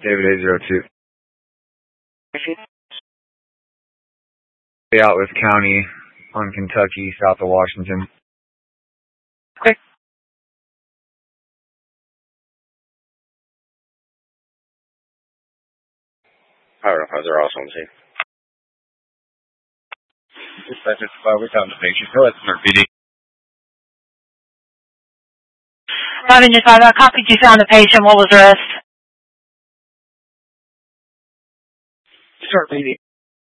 David 802. Outlet County on Kentucky, south of Washington. Okay. Power up, they're also on the scene. Dispatch 5, we found the patient. Go ahead, Smart PD. 505, I copied you found the patient. What was the rest? Start PD.